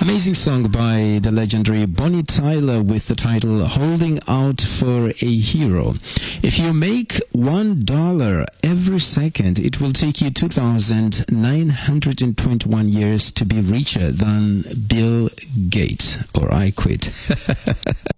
Amazing song by the legendary Bonnie Tyler with the title Holding Out for a Hero. If you make $1 every second, it will take you 2,921 years to be richer than Bill Gates, or I quit.